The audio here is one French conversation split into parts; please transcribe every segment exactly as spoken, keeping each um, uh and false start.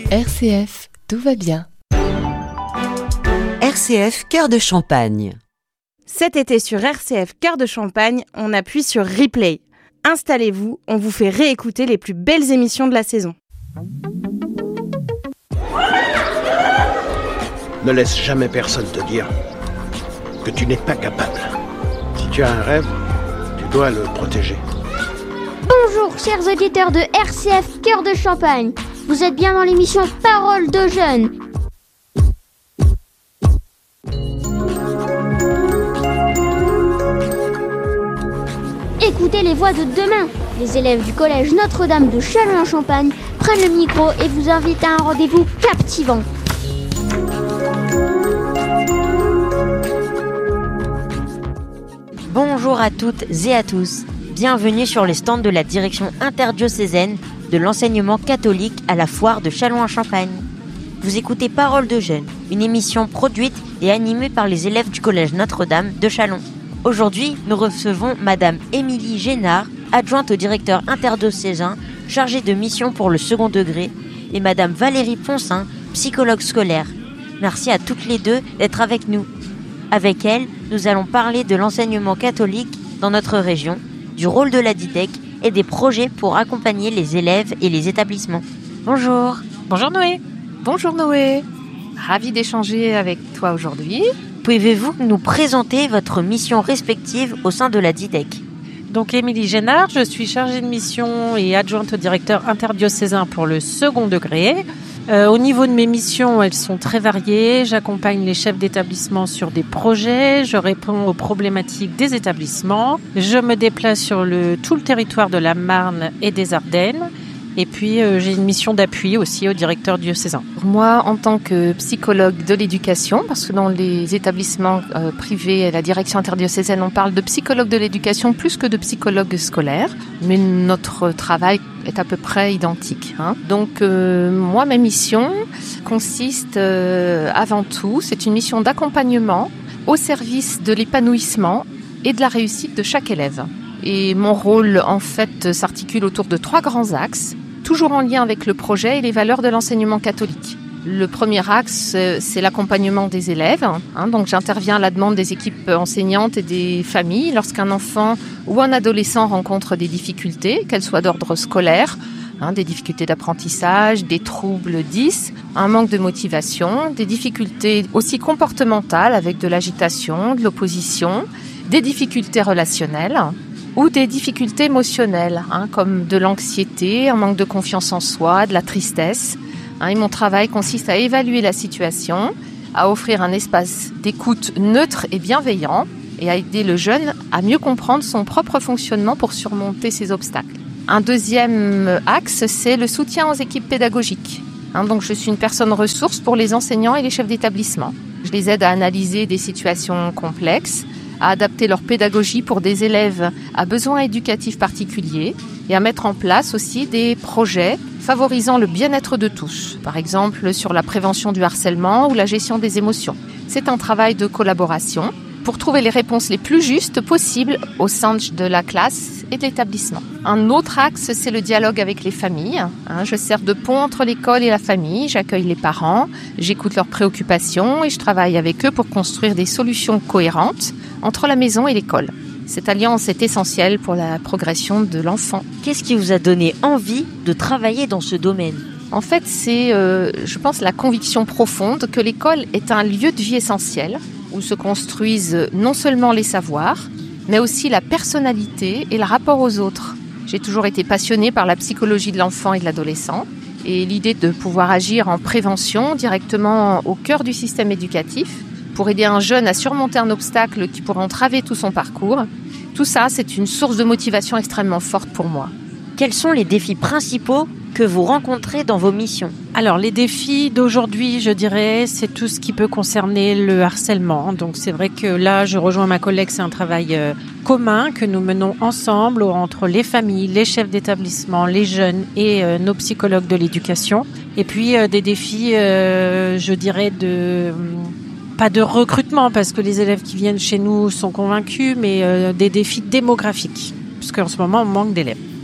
R C F, tout va bien. R C F Cœur de Champagne. Cet été sur R C F Cœur de Champagne, on appuie sur Replay. Installez-vous, on vous fait réécouter les plus belles émissions de la saison. Ne laisse jamais personne te dire que tu n'es pas capable. Si tu as un rêve, tu dois le protéger. Bonjour chers auditeurs de R C F Cœur de Champagne. Vous êtes bien dans l'émission Parole de jeunes. Écoutez les voix de demain. Les élèves du collège Notre-Dame de Châlons-en-Champagne prennent le micro et vous invitent à un rendez-vous captivant. Bonjour à toutes et à tous. Bienvenue sur les stands de la direction interdiocésaine de l'enseignement catholique à la foire de Châlons-en-Champagne. Vous écoutez Parole de jeunes, une émission produite et animée par les élèves du collège Notre-Dame de Châlons. Aujourd'hui, nous recevons Madame Émilie Génard, adjointe au directeur interdiocésain, chargée de mission pour le second degré, et Madame Valérie Poncin, psychologue scolaire. Merci à toutes les deux d'être avec nous. Avec elles, nous allons parler de l'enseignement catholique dans notre région, du rôle de la D I D E C et des projets pour accompagner les élèves et les établissements. Bonjour. Bonjour Noé. Bonjour Noé. Ravie d'échanger avec toi aujourd'hui. Pouvez-vous nous présenter votre mission respective au sein de la D I D E C ? Donc Émilie Génard, je suis chargée de mission et adjointe au directeur interdiocésain pour le second degré. Euh, au niveau de mes missions, elles sont très variées. J'accompagne les chefs d'établissement sur des projets, je réponds aux problématiques des établissements, je me déplace sur le, tout le territoire de la Marne et des Ardennes. Et puis, euh, j'ai une mission d'appui aussi au directeur diocésain. Moi, en tant que psychologue de l'éducation, parce que dans les établissements euh, privés à la direction interdiocésaine, on parle de psychologue de l'éducation plus que de psychologue scolaire, mais notre travail est à peu près identique. Hein. Donc, euh, moi, ma mission consiste euh, avant tout, c'est une mission d'accompagnement au service de l'épanouissement et de la réussite de chaque élève. Et mon rôle, en fait, s'articule autour de trois grands axes, toujours en lien avec le projet et les valeurs de l'enseignement catholique. Le premier axe, c'est l'accompagnement des élèves. Hein, donc j'interviens à la demande des équipes enseignantes et des familles lorsqu'un enfant ou un adolescent rencontre des difficultés, qu'elles soient d'ordre scolaire, hein, des difficultés d'apprentissage, des troubles dys, un manque de motivation, des difficultés aussi comportementales avec de l'agitation, de l'opposition, des difficultés relationnelles, ou des difficultés émotionnelles, hein, comme de l'anxiété, un manque de confiance en soi, de la tristesse. Hein, et mon travail consiste à évaluer la situation, à offrir un espace d'écoute neutre et bienveillant, et à aider le jeune à mieux comprendre son propre fonctionnement pour surmonter ses obstacles. Un deuxième axe, c'est le soutien aux équipes pédagogiques. Hein, donc je suis une personne ressource pour les enseignants et les chefs d'établissement. Je les aide à analyser des situations complexes, à adapter leur pédagogie pour des élèves à besoins éducatifs particuliers et à mettre en place aussi des projets favorisant le bien-être de tous, par exemple sur la prévention du harcèlement ou la gestion des émotions. C'est un travail de collaboration pour trouver les réponses les plus justes possibles au sein de la classe et de l'établissement. Un autre axe, c'est le dialogue avec les familles. Je sers de pont entre l'école et la famille, j'accueille les parents, j'écoute leurs préoccupations et je travaille avec eux pour construire des solutions cohérentes entre la maison et l'école. Cette alliance est essentielle pour la progression de l'enfant. Qu'est-ce qui vous a donné envie de travailler dans ce domaine ? En fait, c'est, euh, je pense, la conviction profonde que l'école est un lieu de vie essentiel où se construisent non seulement les savoirs, mais aussi la personnalité et le rapport aux autres. J'ai toujours été passionnée par la psychologie de l'enfant et de l'adolescent et l'idée de pouvoir agir en prévention directement au cœur du système éducatif pour aider un jeune à surmonter un obstacle qui pourrait entraver tout son parcours. Tout ça, c'est une source de motivation extrêmement forte pour moi. Quels sont les défis principaux que vous rencontrez dans vos missions ? Alors, les défis d'aujourd'hui, je dirais, c'est tout ce qui peut concerner le harcèlement. Donc, c'est vrai que là, je rejoins ma collègue, c'est un travail euh, commun que nous menons ensemble entre les familles, les chefs d'établissement, les jeunes et euh, nos psychologues de l'éducation. Et puis, euh, des défis, euh, je dirais, de... pas de recrutement, parce que les élèves qui viennent chez nous sont convaincus, mais euh, des défis démographiques, parce qu'en ce moment, on manque d'élèves.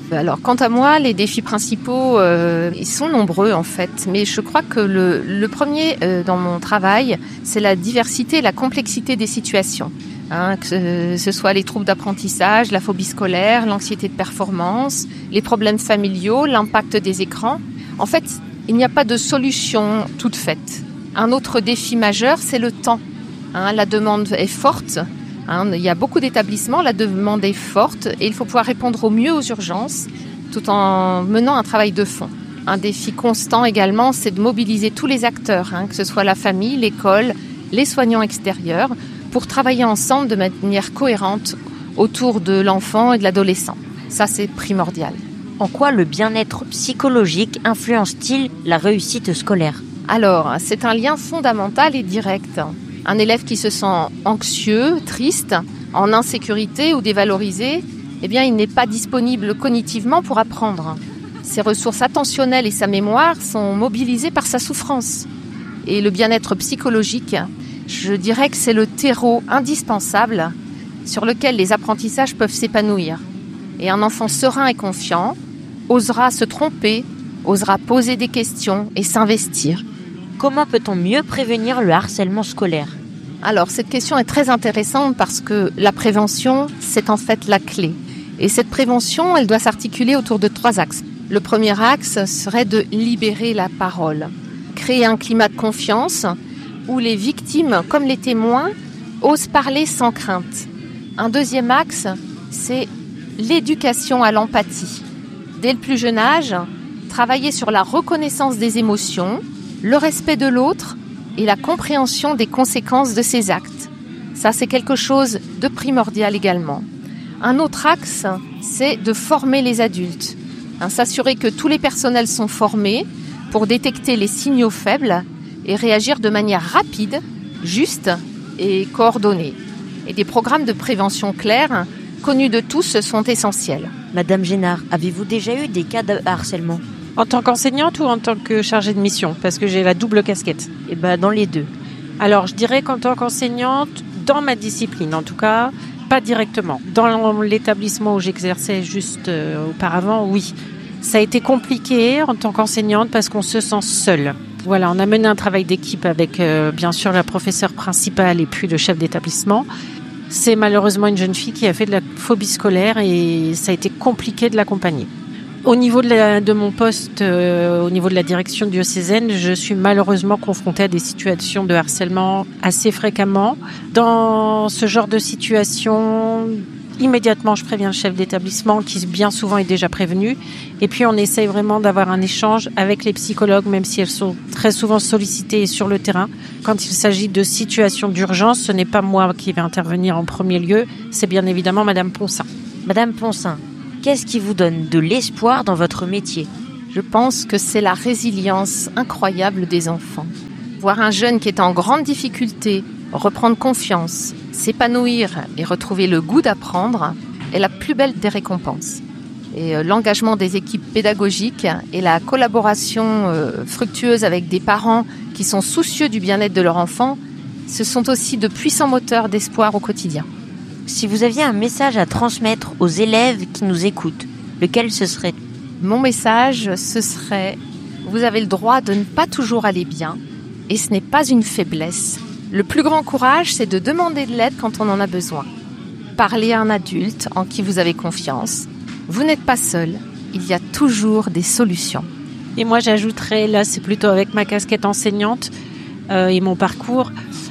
Alors, quant à moi, les défis principaux, euh, ils sont nombreux en fait. Mais je crois que le, le premier euh, dans mon travail, c'est la diversité et la complexité des situations. Hein, que ce, ce soit les troubles d'apprentissage, la phobie scolaire, l'anxiété de performance, les problèmes familiaux, l'impact des écrans. En fait, il n'y a pas de solution toute faite. Un autre défi majeur, c'est le temps. Hein, la demande est forte. Hein, il y a beaucoup d'établissements, la demande est forte et il faut pouvoir répondre au mieux aux urgences tout en menant un travail de fond. Un défi constant également, c'est de mobiliser tous les acteurs, hein, que ce soit la famille, l'école, les soignants extérieurs, pour travailler ensemble de manière cohérente autour de l'enfant et de l'adolescent. Ça, c'est primordial. En quoi le bien-être psychologique influence-t-il la réussite scolaire ? Alors, c'est un lien fondamental et direct. Un élève qui se sent anxieux, triste, en insécurité ou dévalorisé, eh bien, il n'est pas disponible cognitivement pour apprendre. Ses ressources attentionnelles et sa mémoire sont mobilisées par sa souffrance. Et le bien-être psychologique, je dirais que c'est le terreau indispensable sur lequel les apprentissages peuvent s'épanouir. Et un enfant serein et confiant osera se tromper, osera poser des questions et s'investir. Comment peut-on mieux prévenir le harcèlement scolaire ? Alors, cette question est très intéressante parce que la prévention, c'est en fait la clé. Et cette prévention, elle doit s'articuler autour de trois axes. Le premier axe serait de libérer la parole. Créer un climat de confiance où les victimes, comme les témoins, osent parler sans crainte. Un deuxième axe, c'est l'éducation à l'empathie. Dès le plus jeune âge, travailler sur la reconnaissance des émotions, le respect de l'autre et la compréhension des conséquences de ses actes. Ça, c'est quelque chose de primordial également. Un autre axe, c'est de former les adultes. Hein, s'assurer que tous les personnels sont formés pour détecter les signaux faibles et réagir de manière rapide, juste et coordonnée. Et des programmes de prévention clairs, connus de tous, sont essentiels. Madame Génard, avez-vous déjà eu des cas de harcèlement ? En tant qu'enseignante ou en tant que chargée de mission ? Parce que j'ai la double casquette. Eh ben, dans les deux. Alors, je dirais qu'en tant qu'enseignante, dans ma discipline en tout cas, pas directement. Dans l'établissement où j'exerçais juste euh, auparavant, oui. Ça a été compliqué en tant qu'enseignante parce qu'on se sent seul. Voilà, on a mené un travail d'équipe avec, euh, bien sûr, la professeure principale et puis le chef d'établissement. C'est malheureusement une jeune fille qui a fait de la phobie scolaire et ça a été compliqué de l'accompagner. Au niveau de, la, de mon poste, euh, au niveau de la direction diocésaine, je suis malheureusement confrontée à des situations de harcèlement assez fréquemment. Dans ce genre de situation, immédiatement, je préviens le chef d'établissement qui bien souvent est déjà prévenu. Et puis, on essaye vraiment d'avoir un échange avec les psychologues, même si elles sont très souvent sollicitées sur le terrain. Quand il s'agit de situations d'urgence, ce n'est pas moi qui vais intervenir en premier lieu, c'est bien évidemment Madame Poncin. Madame Poncin, qu'est-ce qui vous donne de l'espoir dans votre métier ? Je pense que c'est la résilience incroyable des enfants. Voir un jeune qui est en grande difficulté reprendre confiance, s'épanouir et retrouver le goût d'apprendre est la plus belle des récompenses. Et euh, l'engagement des équipes pédagogiques et la collaboration euh, fructueuse avec des parents qui sont soucieux du bien-être de leur enfant, ce sont aussi de puissants moteurs d'espoir au quotidien. Si vous aviez un message à transmettre aux élèves qui nous écoutent, lequel ce serait ? Mon message, ce serait « Vous avez le droit de ne pas toujours aller bien et ce n'est pas une faiblesse. Le plus grand courage, c'est de demander de l'aide quand on en a besoin. Parlez à un adulte en qui vous avez confiance. Vous n'êtes pas seul, il y a toujours des solutions. » Et moi, j'ajouterais, là, c'est plutôt avec ma casquette enseignante euh, et mon parcours,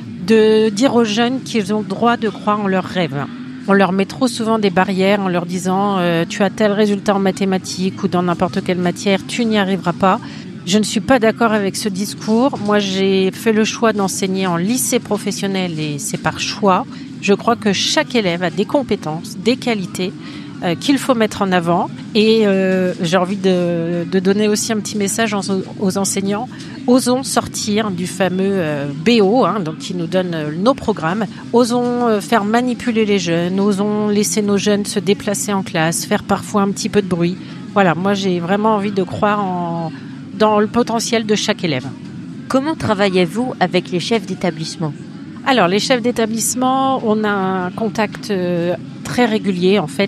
de dire aux jeunes qu'ils ont le droit de croire en leurs rêves. On leur met trop souvent des barrières en leur disant euh, « tu as tel résultat en mathématiques ou dans n'importe quelle matière, tu n'y arriveras pas ». Je ne suis pas d'accord avec ce discours. Moi, j'ai fait le choix d'enseigner en lycée professionnel et c'est par choix. Je crois que chaque élève a des compétences, des qualités euh, qu'il faut mettre en avant. Et euh, j'ai envie de, de donner aussi un petit message aux enseignants. Osons sortir du fameux euh, B O, hein, donc qui nous donne euh, nos programmes. Osons euh, faire manipuler les jeunes. Osons laisser nos jeunes se déplacer en classe, faire parfois un petit peu de bruit. Voilà, moi, j'ai vraiment envie de croire en... dans le potentiel de chaque élève. Comment travaillez-vous avec les chefs d'établissement ? Alors, les chefs d'établissement, on a un contact euh, très régulier. En fait,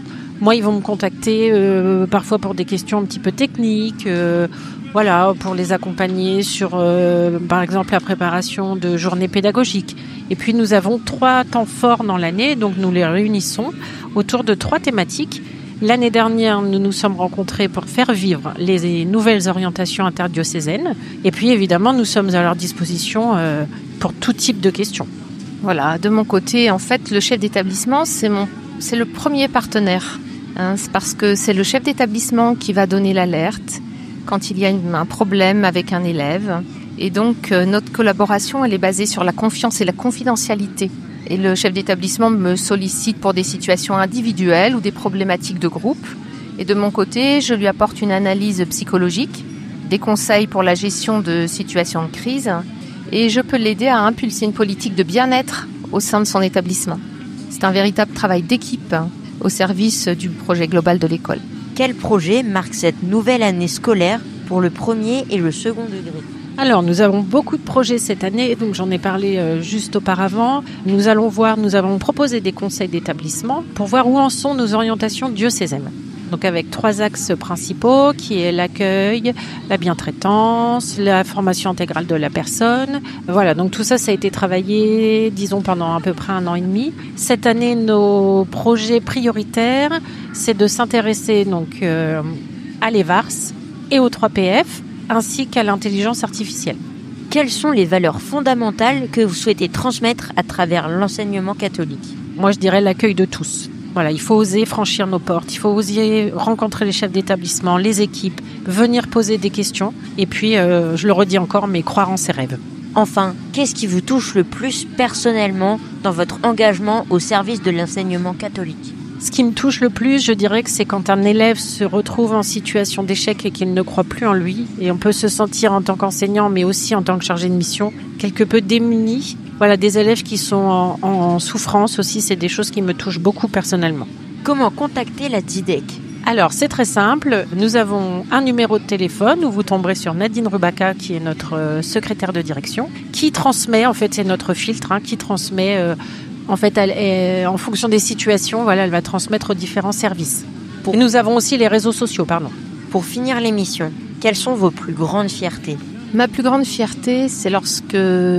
Moi, ils vont me contacter euh, parfois pour des questions un petit peu techniques, euh, voilà, pour les accompagner sur, euh, par exemple, la préparation de journées pédagogiques. Et puis, nous avons trois temps forts dans l'année, donc nous les réunissons autour de trois thématiques. L'année dernière, nous nous sommes rencontrés pour faire vivre les nouvelles orientations interdiocésaines. Et puis, évidemment, nous sommes à leur disposition euh, pour tout type de questions. Voilà, de mon côté, en fait, le chef d'établissement, c'est mon, c'est le premier partenaire. Hein, c'est parce que c'est le chef d'établissement qui va donner l'alerte quand il y a une, un problème avec un élève. Et donc, euh, notre collaboration, elle est basée sur la confiance et la confidentialité. Et le chef d'établissement me sollicite pour des situations individuelles ou des problématiques de groupe. Et de mon côté, je lui apporte une analyse psychologique, des conseils pour la gestion de situations de crise. Et je peux l'aider à impulser une politique de bien-être au sein de son établissement. C'est un véritable travail d'équipe hein, au service du projet global de l'école. Quel projet marque cette nouvelle année scolaire pour le premier et le second degré ? Alors, nous avons beaucoup de projets cette année, donc j'en ai parlé euh, juste auparavant. Nous allons voir, nous avons proposé des conseils d'établissement pour voir où en sont nos orientations diocésaines. Donc avec trois axes principaux qui est l'accueil, la bientraitance, la formation intégrale de la personne. Voilà, donc tout ça, ça a été travaillé, disons, pendant à peu près un an et demi. Cette année, nos projets prioritaires, c'est de s'intéresser donc euh, à l'E V A R S et aux trois P F, ainsi qu'à l'intelligence artificielle. Quelles sont les valeurs fondamentales que vous souhaitez transmettre à travers l'enseignement catholique ? Moi, je dirais l'accueil de tous. Voilà, il faut oser franchir nos portes, il faut oser rencontrer les chefs d'établissement, les équipes, venir poser des questions et puis, euh, je le redis encore, mais croire en ses rêves. Enfin, qu'est-ce qui vous touche le plus personnellement dans votre engagement au service de l'enseignement catholique ? Ce qui me touche le plus, je dirais que c'est quand un élève se retrouve en situation d'échec et qu'il ne croit plus en lui. Et on peut se sentir en tant qu'enseignant, mais aussi en tant que chargé de mission, quelque peu démuni. Voilà, des élèves qui sont en, en souffrance aussi, c'est des choses qui me touchent beaucoup personnellement. Comment contacter la D I D E C ? Alors, c'est très simple. Nous avons un numéro de téléphone où vous tomberez sur Nadine Rubaka, qui est notre secrétaire de direction, qui transmet, en fait, c'est notre filtre, hein, qui transmet... Euh, En fait, elle est, en fonction des situations, voilà, elle va transmettre aux différents services. Pour... Et nous avons aussi les réseaux sociaux, pardon. Pour finir l'émission, quelles sont vos plus grandes fiertés ? Ma plus grande fierté, c'est lorsque,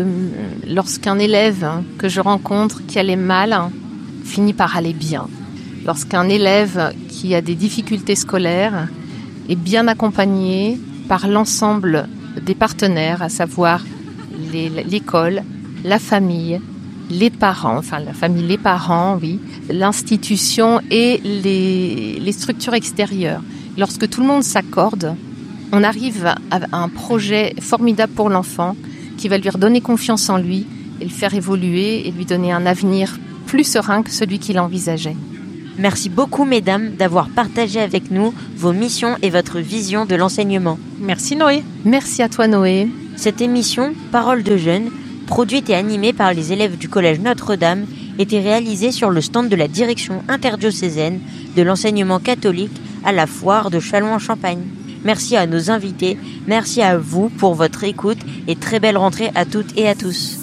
lorsqu'un élève que je rencontre qui allait mal finit par aller bien. Lorsqu'un élève qui a des difficultés scolaires est bien accompagné par l'ensemble des partenaires, à savoir les, l'école, la famille, les parents, enfin la famille, les parents, oui, l'institution et les, les structures extérieures. Lorsque tout le monde s'accorde, on arrive à un projet formidable pour l'enfant qui va lui redonner confiance en lui et le faire évoluer et lui donner un avenir plus serein que celui qu'il envisageait. Merci beaucoup, mesdames, d'avoir partagé avec nous vos missions et votre vision de l'enseignement. Merci, Noé. Merci à toi, Noé. Cette émission, Parole de jeunes, produite et animée par les élèves du collège Notre-Dame, était réalisée sur le stand de la direction interdiocésaine de l'enseignement catholique à la foire de Châlons-en-Champagne. Merci à nos invités, merci à vous pour votre écoute et très belle rentrée à toutes et à tous.